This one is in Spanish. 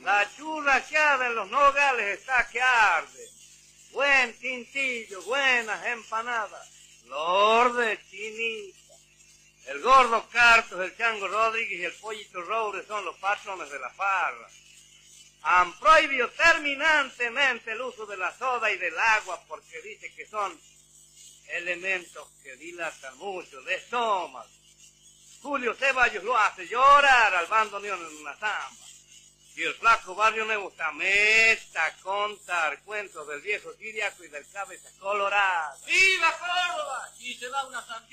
La churrasqueada en los nogales está que arde. Buen tintillo, buenas empanadas, flor de chinita. El gordo Cartos, el Chango Rodríguez y el Pollito Roure son los patrones de la farra. Han prohibido terminantemente el uso de la soda y del agua porque dice que son elementos que dilatan mucho de estómago. Julio Ceballos lo hace llorar al bandoneón en una samba. Y el flaco Barrio Nuevo se meta a contar cuentos del viejo Siriaco y del cabeza colorada. ¡Viva Córdoba! Y se va una sandía.